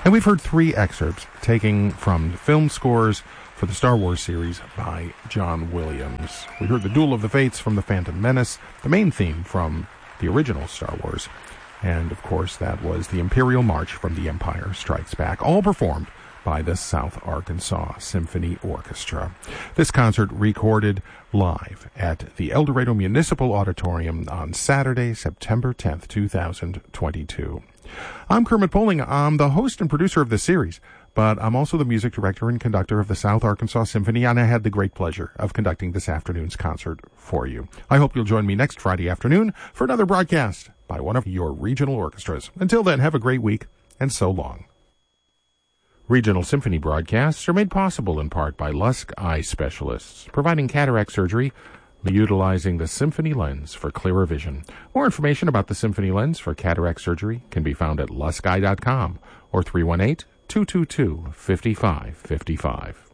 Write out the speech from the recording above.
And we've heard 3 excerpts taken from film scores for the Star Wars series by John Williams. We heard The Duel of the Fates from The Phantom Menace, the main theme from the original Star Wars, and of course that was the Imperial March from The Empire Strikes Back, all performed by the South Arkansas Symphony Orchestra. This concert recorded live at the El Dorado Municipal Auditorium on Saturday, September 10th, 2022. I'm Kermit Poling. I'm the host and producer of the series, but I'm also the music director and conductor of the South Arkansas Symphony, and I had the great pleasure of conducting this afternoon's concert for you. I hope you'll join me next Friday afternoon for another broadcast by one of your regional orchestras. Until then, have a great week, and so long. Regional Symphony broadcasts are made possible in part by Lusk Eye Specialists, providing cataract surgery utilizing the Symphony Lens for clearer vision. More information about the Symphony Lens for cataract surgery can be found at luskeye.com or 318-222-5555.